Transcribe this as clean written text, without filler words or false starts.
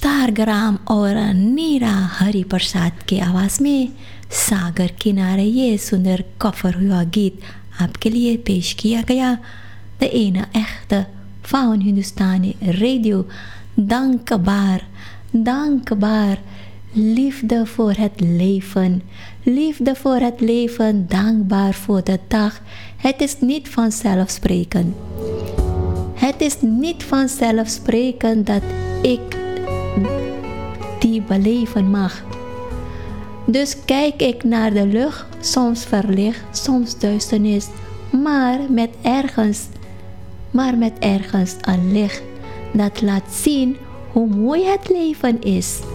विस्तारग्राम और नीरा हरिप्रसाद के आवाज़ में सागर किनारे ये सुंदर कवर हुआ गीत आपके लिए पेश किया गया. De ene echte van Hindustani Radio. Dankbaar, dankbaar. Liefde voor het leven. Liefde voor het leven. Dankbaar voor de dag. Het is niet vanzelfsprekend. Het is niet vanzelfsprekend dat ik die beleven mag. Dus kijk ik naar de lucht, soms verlicht, soms duisternis, maar met ergens een licht dat laat zien hoe mooi het leven is.